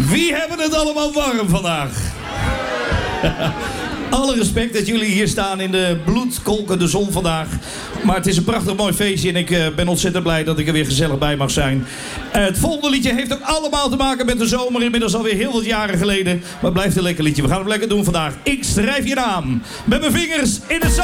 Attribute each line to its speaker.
Speaker 1: Wie hebben het allemaal warm vandaag? Alle respect dat jullie hier staan in de bloedkolkende zon vandaag. Maar het is een prachtig mooi feestje en ik ben ontzettend blij dat ik er weer gezellig bij mag zijn. Het volgende liedje heeft ook allemaal te maken met de zomer. Inmiddels alweer heel wat jaren geleden. Maar het blijft een lekker liedje. We gaan het lekker doen vandaag. Ik schrijf je naam met mijn vingers in de zand.